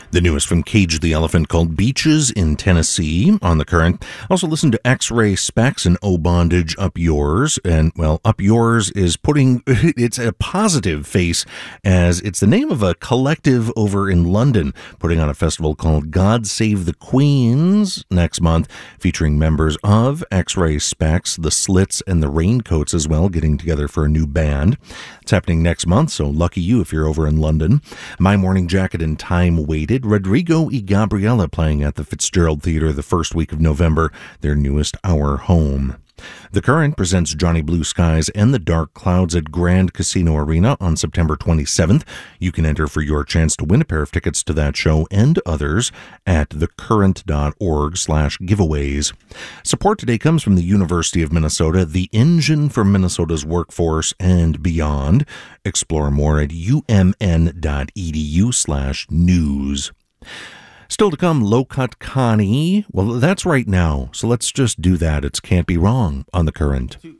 The newest from Cage the Elephant called Beaches in Tennessee on The Current. Also listen to X-Ray Specs and O Bondage Up Yours. And, well, Up Yours is putting, it's a positive face as it's the name of a collective over in London putting on a festival called God Save the Queens next month, featuring members of X-Ray Specs, the Slits, and the Raincoats as well, getting together for a new band. It's happening next month, so lucky you if you're over in London. My Morning Jacket and Time Waited. Rodrigo y Gabriela playing at the Fitzgerald Theatre the first week of November, their newest Our Home. The Current presents Johnny Blue Skies and the Dark Clouds at Grand Casino Arena on September 27th. You can enter for your chance to win a pair of tickets to that show and others at thecurrent.org/giveaways. Support today comes from the University of Minnesota, the engine for Minnesota's workforce and beyond. Explore more at umn.edu/news. Still to come, Low Cut Connie. Well, that's right now, so let's just do that. It can't be wrong on The Current.